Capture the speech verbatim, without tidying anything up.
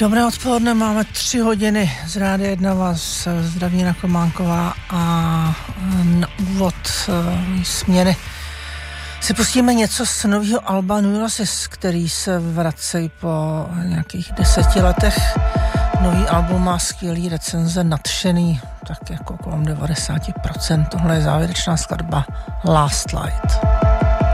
Dobré odpoledne, máme tři hodiny z Rádia jedna, vás zdraví Jana Kománková a na úvod směny si pustíme něco z nového alba Neurosis, který se vrací po nějakých deseti letech. Nový album má skvělý recenze, nadšený, tak jako kolem devadesát procent. Tohle je závěrečná skladba Last Light.